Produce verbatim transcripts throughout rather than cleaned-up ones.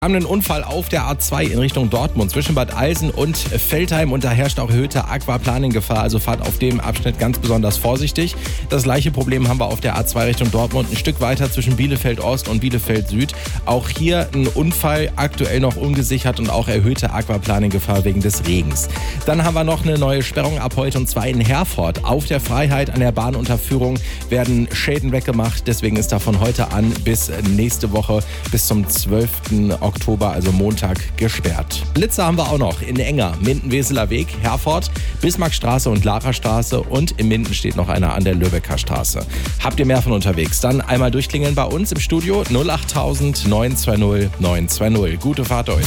Wir haben einen Unfall auf der A zwei in Richtung Dortmund zwischen Bad Eilsen und Veltheim und da herrscht auch erhöhte Aquaplaning-Gefahr, also fahrt auf dem Abschnitt ganz besonders vorsichtig. Das gleiche Problem haben wir auf der A zwei Richtung Dortmund, ein Stück weiter zwischen Bielefeld Ost und Bielefeld Süd. Auch hier ein Unfall, aktuell noch ungesichert und auch erhöhte Aquaplaning-Gefahr wegen des Regens. Dann haben wir noch eine neue Sperrung ab heute und zwar in Herford. Auf der Freiheit an der Bahnunterführung werden Schäden weggemacht, deswegen ist da von heute an bis nächste Woche bis zum zwölften Oktober, also Montag, gesperrt. Blitzer haben wir auch noch in Enger, Minden-Weseler Weg, Herford, Bismarckstraße und Larastraße und in Minden steht noch einer an der Lübecker Straße. Habt ihr mehr von unterwegs? Dann einmal durchklingeln bei uns im Studio null acht neun zwei null neun zwei null. Gute Fahrt euch.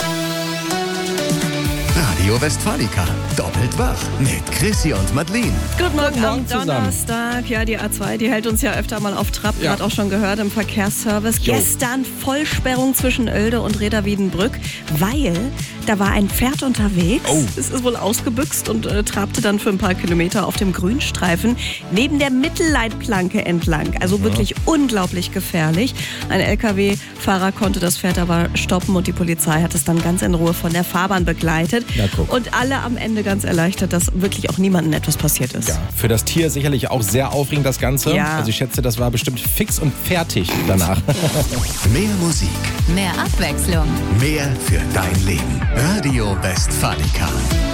Radio Westfalica, doppelt wach mit Chrissy und Madeline. Guten Morgen, Guten Morgen am zusammen. Donnerstag. Ja, die A zwei, die hält uns ja öfter mal auf Trab. Ja. Hat auch schon gehört im Verkehrsservice. Jo. Gestern Vollsperrung zwischen Oelde und Reda-Wiedenbrück, weil da war ein Pferd unterwegs. Oh. Es ist wohl ausgebüxt und äh, trabte dann für ein paar Kilometer auf dem Grünstreifen neben der Mittelleitplanke entlang. Also wirklich unglaublich gefährlich. Ein L K W-Fahrer konnte das Pferd aber stoppen und die Polizei hat es dann ganz in Ruhe von der Fahrbahn begleitet. Ja, guck. Und alle am Ende ganz erleichtert, dass wirklich auch niemandem etwas passiert ist. Ja, für das Tier sicherlich auch sehr aufregend das Ganze. Ja. Also ich schätze, das war bestimmt fix und fertig danach. Mehr Musik, Mehr Abwechslung. mehr für dein Leben. Radio Westfalica.